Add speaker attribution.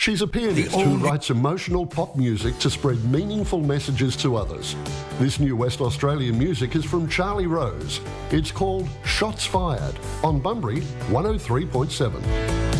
Speaker 1: She's a pianist who writes emotional pop music to spread meaningful messages to others. This new West Australian music is from Charlie Rose. It's called Shots Fired on Bunbury 103.7.